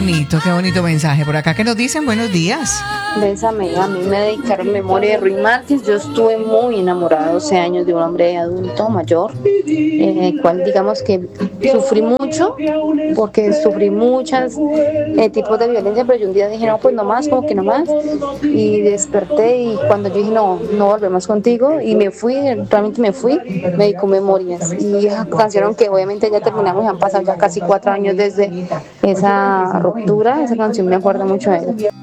qué bonito mensaje. Por acá que nos dicen buenos días. Bésame, a mí me dedicaron Memoria de Ruy Márquez. Yo estuve muy enamorada 12 años de un hombre adulto mayor, cual digamos que sufrí mucho, porque sufrí muchos tipos de violencia, pero yo un día dije, no, pues no más, como que no más, y desperté y cuando yo dije, no, no volvemos contigo, y me fui, realmente me fui, me dedicó Memorias, y esa canción que obviamente ya terminamos, y han pasado ya casi 4 años desde esa ruptura, esa canción me acuerda mucho a él.